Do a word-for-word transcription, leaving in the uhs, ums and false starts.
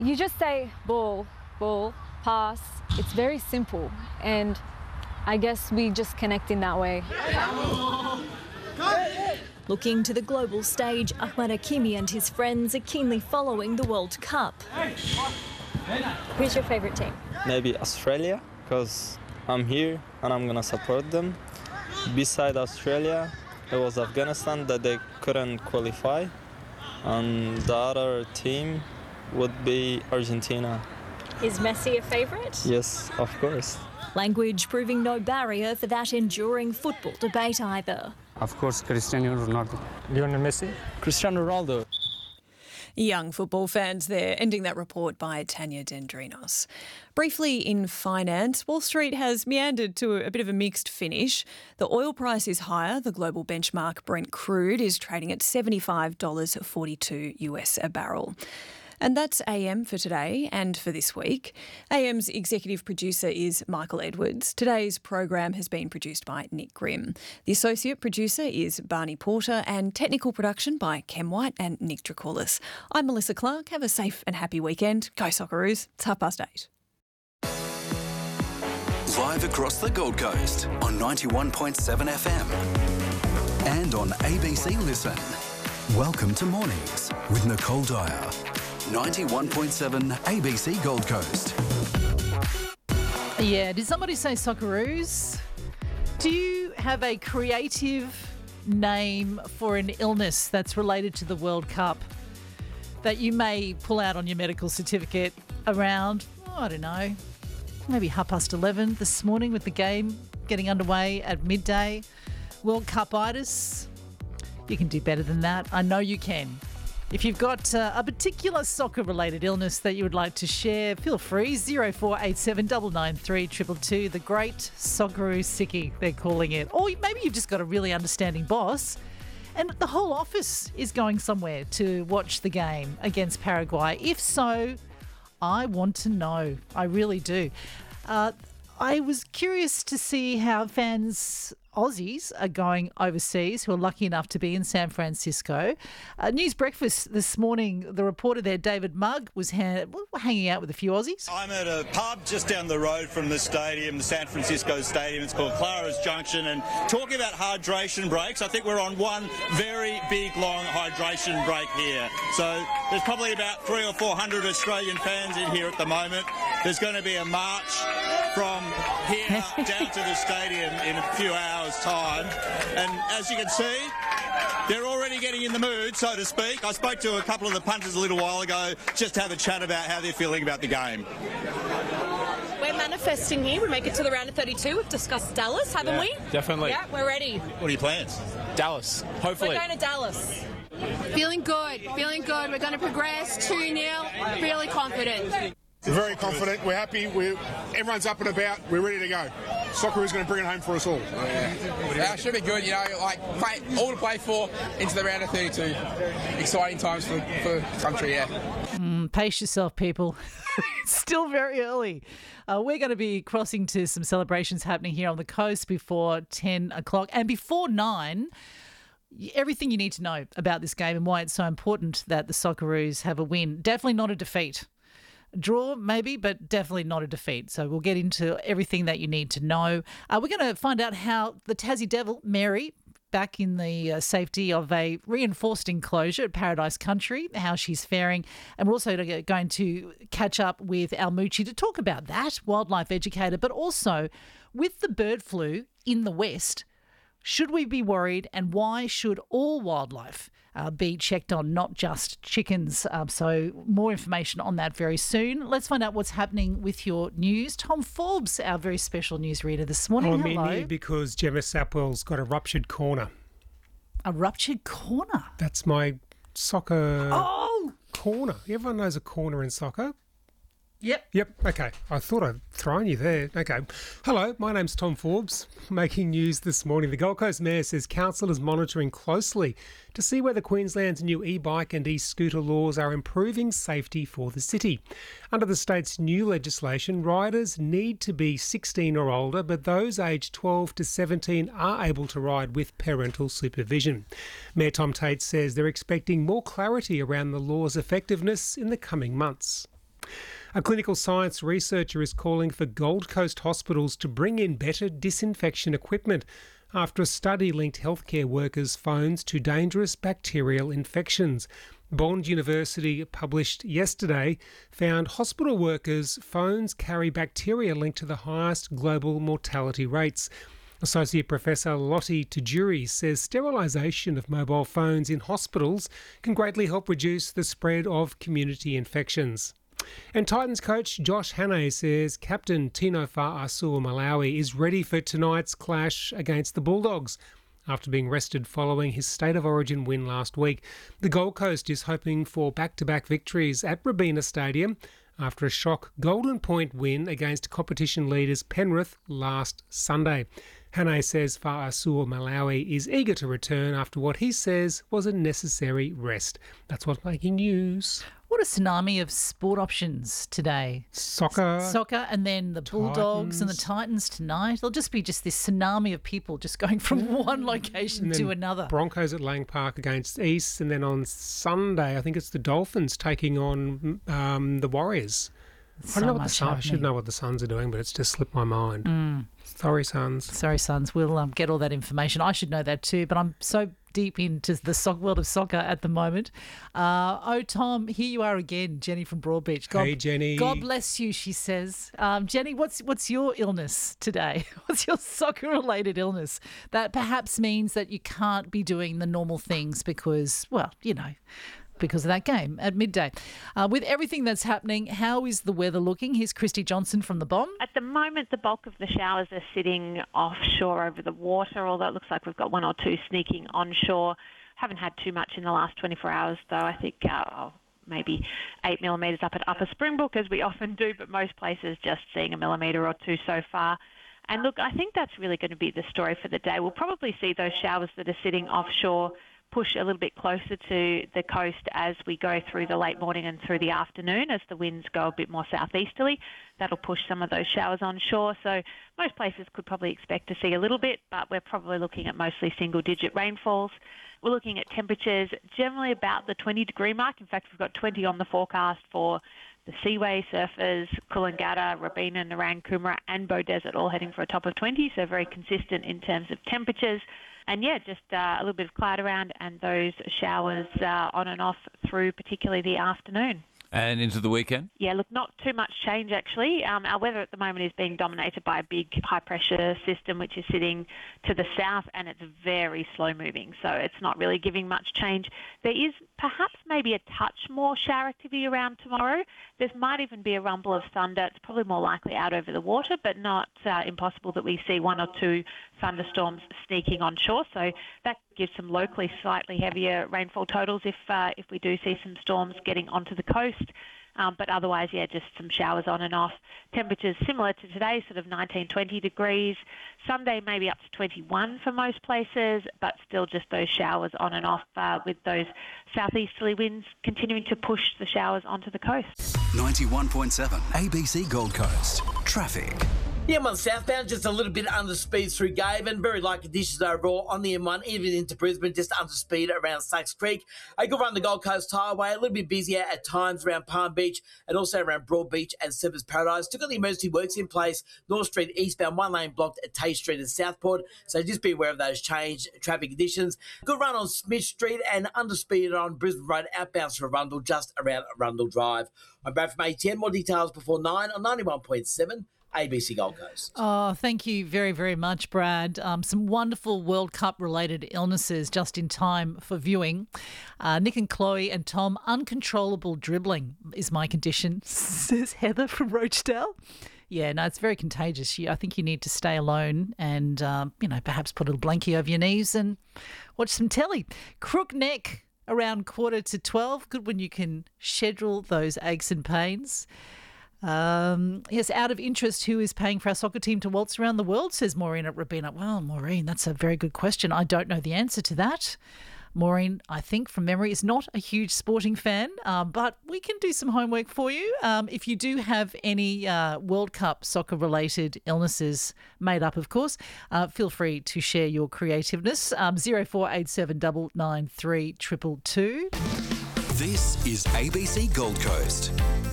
You just say ball, ball, pass. It's very simple, and I guess we just connect in that way. Looking to the global stage, Ahmad Hakimi and his friends are keenly following the World Cup. Who's your favourite team? Maybe Australia, because I'm here and I'm gonna support them. Beside Australia, it was Afghanistan that they couldn't qualify, and the other team would be Argentina. Is Messi a favourite? Yes, of course. Language proving no barrier for that enduring football debate either. Of course, Cristiano Ronaldo. Lionel Messi. Cristiano Ronaldo. Young football fans there, ending that report by Tanya Dendrinos. Briefly in finance, Wall Street has meandered to a bit of a mixed finish. The oil price is higher. The global benchmark Brent crude is trading at seventy-five dollars forty-two US a barrel. And that's A M for today and for this week. A M's executive producer is Michael Edwards. Today's program has been produced by Nick Grimm. The associate producer is Barney Porter, and technical production by Kem White and Nick Dracoulis. I'm Melissa Clark. Have a safe and happy weekend. Go Socceroos. It's half past eight. Live across the Gold Coast on ninety-one point seven F M and on A B C Listen. Welcome to Mornings with Nicole Dyer. ninety-one point seven A B C Gold Coast. Yeah, did somebody say Socceroos? Do you have a creative name for an illness that's related to the World Cup that you may pull out on your medical certificate around, oh, I don't know, maybe half past eleven this morning with the game getting underway at midday? World Cup-itis? You can do better than that. I know you can. If you've got uh, a particular soccer-related illness that you would like to share, feel free. zero four eight seven nine nine three two two two, the Great Socceroo Sickie, they're calling it. Or maybe you've just got a really understanding boss and the whole office is going somewhere to watch the game against Paraguay. If so, I want to know. I really do. Uh, I was curious to see how fans... Aussies are going overseas who are lucky enough to be in San Francisco. Uh, News Breakfast this morning, the reporter there, David Mugg, was ha- hanging out with a few Aussies. I'm at a pub just down the road from the stadium, the San Francisco Stadium. It's called Clara's Junction. And talking about hydration breaks, I think we're on one very big, long hydration break here. So there's probably about three or four hundred Australian fans in here at the moment. There's going to be a march from here down to the stadium in a few hours' time. And as you can see, they're already getting in the mood, so to speak. I spoke to a couple of the punters a little while ago just to have a chat about how they're feeling about the game. We're manifesting here. We make it to the round of thirty-two. We've discussed Dallas, haven't yeah, we? Definitely. Yeah, we're ready. What are your plans? Dallas, hopefully. We're going to Dallas. Feeling good, feeling good. We're going to progress two nil. Really confident. We're very confident. We're happy. We're, everyone's up and about. We're ready to go. Soccer is going to bring it home for us all. Yeah, yeah, it should be good. You know, like play, all to play for into the round of thirty-two. Exciting times for for the country. Yeah. Mm, pace yourself, people. It's still very early. Uh, we're going to be crossing to some celebrations happening here on the coast before ten o'clock and before nine. Everything you need to know about this game and why it's so important that the Socceroos have a win. Definitely not a defeat. Draw, maybe, but definitely not a defeat. So we'll get into everything that you need to know. Uh, we're going to find out how the Tassie Devil, Mary, back in the uh, safety of a reinforced enclosure at Paradise Country, how she's faring. And we're also going to catch up with Al Mucci to talk about that, wildlife educator, but also with the bird flu in the West. Should we be worried, and why should all wildlife uh, be checked on, not just chickens? Um, so more information on that very soon. Let's find out what's happening with your news. Tom Forbes, our very special newsreader this morning. Oh, Hello. me because Gemma Sapwell's got a ruptured corner. A ruptured corner? That's my soccer oh! corner. Everyone knows a corner in soccer. Yep. Yep. Okay. I thought I'd thrown you there. Okay. Hello, my name's Tom Forbes. Making news this morning. The Gold Coast Mayor says council is monitoring closely to see whether Queensland's new e-bike and e-scooter laws are improving safety for the city. Under the state's new legislation, riders need to be sixteen or older, but those aged twelve to seventeen are able to ride with parental supervision. Mayor Tom Tate says they're expecting more clarity around the law's effectiveness in the coming months. A clinical science researcher is calling for Gold Coast hospitals to bring in better disinfection equipment after a study linked healthcare workers' phones to dangerous bacterial infections. Bond University, published yesterday, found hospital workers' phones carry bacteria linked to the highest global mortality rates. Associate Professor Lottie Tajuri says sterilisation of mobile phones in hospitals can greatly help reduce the spread of community infections. And Titans coach Josh Hannay says captain Tino Fa'asuamaleaui is ready for tonight's clash against the Bulldogs after being rested following his State of Origin win last week. The Gold Coast is hoping for back-to-back victories at Robina Stadium after a shock Golden Point win against competition leaders Penrith last Sunday. Hannay says Fa'asuamaleaui is eager to return after what he says was a necessary rest. That's what's making news. What a tsunami of sport options today. Soccer. Soccer and then the Bulldogs Titans. and the Titans tonight. There'll just be just this tsunami of people just going from one location And then to another. Broncos at Lang Park against East, and then on Sunday, I think it's the Dolphins taking on um, the Warriors. So I don't know what the much Suns, I should happening. know what the Suns are doing, but it's just slipped my mind. Mm. Sorry, Suns. Sorry, Suns. We'll um, get all that information. I should know that too, but I'm so deep into the soc- world of soccer at the moment. Uh, oh, Tom, here you are again, Jenny from Broadbeach. God, Hey, Jenny. God bless you, she says. Um, Jenny, what's what's your illness today? What's your soccer-related illness that perhaps means that you can't be doing the normal things because, well, you know, because of that game at midday. Uh, with everything that's happening, how is the weather looking? Here's Christy Johnson from The Bomb. At the moment, the bulk of the showers are sitting offshore over the water, although it looks like we've got one or two sneaking onshore. Haven't had too much in the last twenty-four hours, though. I think uh, oh, maybe eight millimetres up at Upper Springbrook, as we often do, but most places just seeing a millimetre or two so far. And look, I think that's really going to be the story for the day. We'll probably see those showers that are sitting offshore push a little bit closer to the coast as we go through the late morning and through the afternoon as the winds go a bit more southeasterly. That'll push some of those showers onshore. So most places could probably expect to see a little bit, but we're probably looking at mostly single-digit rainfalls. We're looking at temperatures generally about the twenty degree mark. In fact, we've got twenty on the forecast for the Seaway, Surfers, Coolangatta, Robina, Narang, Coomera and Bow Desert all heading for a top of twenty, so very consistent in terms of temperatures. And yeah, just uh, a little bit of cloud around and those showers uh, on and off through particularly the afternoon. And into the weekend? Yeah, look, not too much change actually. Um, our weather at the moment is being dominated by a big high-pressure system which is sitting to the south, and it's very slow-moving, so it's not really giving much change. There is perhaps maybe a touch more shower activity around tomorrow. There might even be a rumble of thunder. It's probably more likely out over the water, but not uh, impossible that we see one or two thunderstorms sneaking onshore. So that gives some locally slightly heavier rainfall totals if uh, if we do see some storms getting onto the coast. Um, but otherwise, yeah, just some showers on and off. Temperatures similar to today, sort of nineteen, twenty degrees. Sunday maybe up to twenty-one for most places, but still just those showers on and off uh, with those southeasterly winds continuing to push the showers onto the coast. ninety-one point seven A B C Gold Coast. Traffic. The M one southbound just a little bit under speed through Gaven. Very light conditions overall on the M one, even into Brisbane, just under speed around Sacks Creek. A good run the Gold Coast Highway, a little bit busier at times around Palm Beach and also around Broadbeach and Severs Paradise. Still got the emergency works in place. North Street eastbound, one lane blocked at Tay Street and Southport. So just be aware of those changed traffic conditions. Good run on Smith Street and under speed on Brisbane Road outbound for Arundel, just around Arundel Drive. I'm Brad from A T N. More details before nine on ninety-one point seven. A B C Gold Coast. Oh, thank you very, very much, Brad. Um, some wonderful World Cup-related illnesses just in time for viewing. Uh, Nick and Chloe and Tom, uncontrollable dribbling is my condition, says Heather from Rochdale. Yeah, no, it's very contagious. You, I think you need to stay alone and, um, you know, perhaps put a little blankie over your knees and watch some telly. Crook neck around quarter to twelve. Good when you can schedule those aches and pains. Um, yes, out of interest, who is paying for our soccer team to waltz around the world, says Maureen at Robina. Well, Maureen, that's a very good question. I don't know the answer to that. Maureen, I think from memory, is not a huge sporting fan, um, but we can do some homework for you. Um, if you do have any uh, World Cup soccer-related illnesses made up, of course, uh, feel free to share your creativeness. Um, zero four eight seven nine nine three two two two. This is A B C Gold Coast.